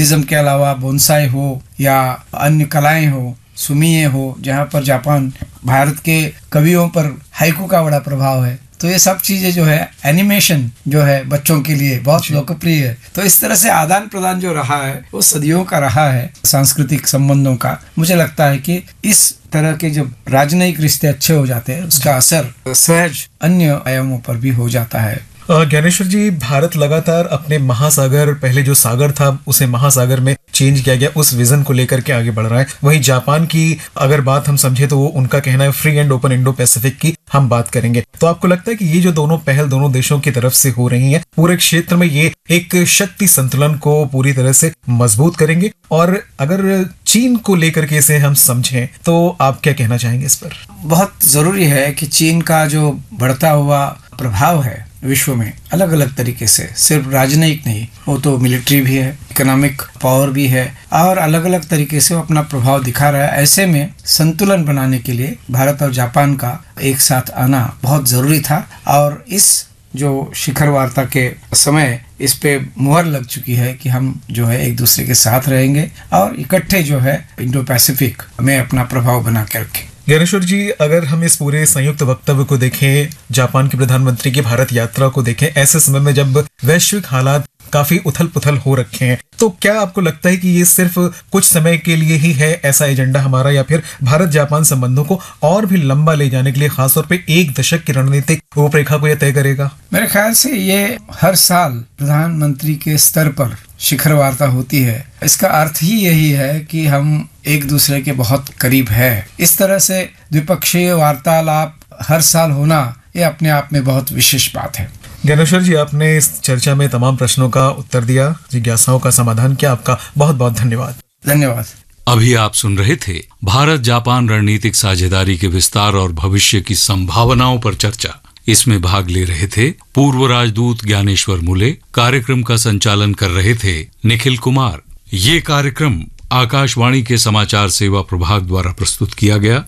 Buddhism के अलावा bonsai हो या अन्य कलाएं हो, सुमिए हो, जहाँ पर जापान भारत के कवियों पर हाइकू का बड़ा प्रभाव है। तो ये सब चीज़ें जो है, एनिमेशन जो है बच्चों के लिए बहुत लोकप्रिय है। तो इस तरह से आदान प्रदान जो रहा है वो सदियों का रहा है सांस्कृतिक संबंधों का। मुझे लगता है कि इस तरह के जब राजनयिक रिश्ते अच्छे हो जाते हैं उसका असर सहज अन्य आयामों पर भी हो जाता है। ज्ञानेश्वर जी, भारत लगातार अपने महासागर, पहले जो सागर था उसे महासागर में चेंज किया गया, उस विजन को लेकर के आगे बढ़ रहा है। वहीं जापान की अगर बात हम समझे तो वो उनका कहना है free and open Indo Pacific की हम बात करेंगे। तो आपको लगता है कि ये जो दोनों पहल दोनों देशों की तरफ से हो रही है, पूरे क्षेत्र में ये एक शक्ति संतुलन को पूरी तरह से मजबूत करेंगे? और अगर चीन को लेकर के इसे हम समझें तो आप क्या कहना चाहेंगे इस पर? बहुत जरूरी है कि चीन का जो बढ़ता हुआ प्रभाव है विश्व में अलग अलग तरीके से, सिर्फ राजनयिक नहीं, वो तो मिलिट्री भी है, इकोनॉमिक पावर भी है, और अलग अलग तरीके से वो अपना प्रभाव दिखा रहा है। ऐसे में संतुलन बनाने के लिए भारत और जापान का एक साथ आना बहुत जरूरी था। और इस जो शिखर वार्ता के समय इस पे मुहर लग चुकी है कि हम जो है एक दूसरे के साथ रहेंगे और इकट्ठे जो है इंडो पैसिफिक में अपना प्रभाव बना के रखें। ज्ञानेश्वर जी, अगर हम इस पूरे संयुक्त वक्तव्य को देखें, जापान के प्रधानमंत्री की भारत यात्रा को देखें, ऐसे समय में जब वैश्विक हालात काफी उथल पुथल हो रखे हैं, तो क्या आपको लगता है कि ये सिर्फ कुछ समय के लिए ही है ऐसा एजेंडा हमारा, या फिर भारत जापान संबंधों को और भी लंबा ले जाने के लिए खासतौर पे एक दशक की रणनीतिक रूपरेखा को यह तय करेगा? मेरे ख्याल से ये हर साल प्रधानमंत्री के स्तर पर शिखर वार्ता होती है। इसका अर्थ ही यही है कि हम एक दूसरे के बहुत करीब है। इस तरह से द्विपक्षीय वार्तालाप हर साल होना ये अपने आप में बहुत विशेष बात है। ज्ञानेश्वर जी, आपने इस चर्चा में तमाम प्रश्नों का उत्तर दिया, जिज्ञासाओं का समाधान किया, आपका बहुत बहुत धन्यवाद। धन्यवाद। अभी आप सुन रहे थे भारत जापान रणनीतिक साझेदारी के विस्तार और भविष्य की संभावनाओं पर चर्चा। इसमें भाग ले रहे थे पूर्व राजदूत ज्ञानेश्वर मुले। कार्यक्रम का संचालन कर रहे थे निखिल कुमार। ये कार्यक्रम आकाशवाणी के समाचार सेवा प्रभाग द्वारा प्रस्तुत किया गया।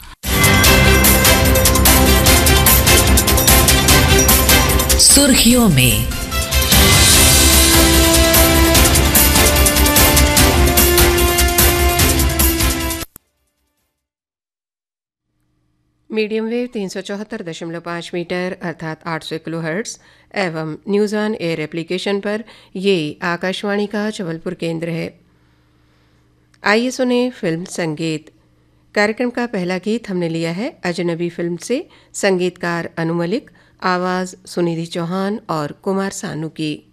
सुर्खियों में मीडियम वेव 374.5 मीटर अर्थात 800 किलोहर्ट्ज़ एवं न्यूज़ ऑन एयर एप्लीकेशन पर ये आकाशवाणी का जबलपुर केंद्र है। आइए सुने फिल्म संगीत। कार्यक्रम का पहला गीत हमने लिया है अजनबी फिल्म से। संगीतकार अनु मलिक, आवाज़ सुनिधि चौहान और कुमार सानू की।